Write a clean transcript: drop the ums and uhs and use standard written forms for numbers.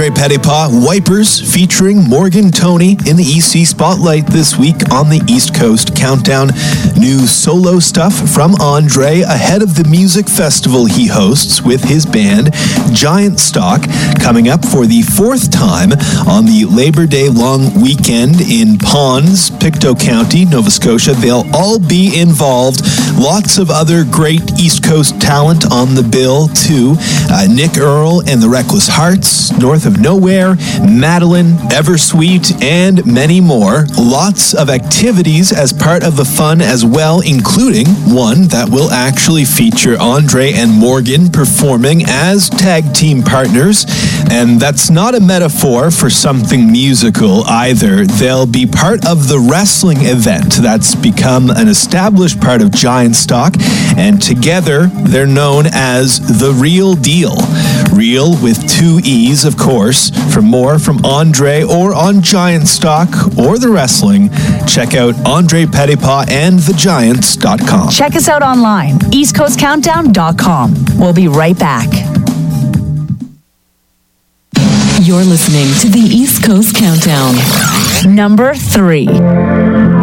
Andre Petitpas, Wipers, featuring Morgan Toney in the EC Spotlight this week on the East Coast Countdown. New solo stuff from Andre ahead of the music festival he hosts with his band Giant Stock, coming up for the fourth time on the Labor Day long weekend in Ponds, Pictou County, Nova Scotia. They'll all be involved. Lots of other great East Coast talent on the bill too. Nick Earl and the Reckless Hearts, North of Nowhere, Madeline, Eversweet, and many more. Lots of activities as part of the fun as well, including one that will actually feature Andre and Morgan performing as tag team partners. And that's not a metaphor for something musical either. They'll be part of the wrestling event that's become an established part of Giant Stock, and together they're known as The Real Deal. Real with two E's, of course. For more from Andre or on Giant Stock or the wrestling, check out Andre Petitpas and thegiants.com. Check us out online, eastcoastcountdown.com. We'll be right back. You're listening to the East Coast Countdown. Number 3.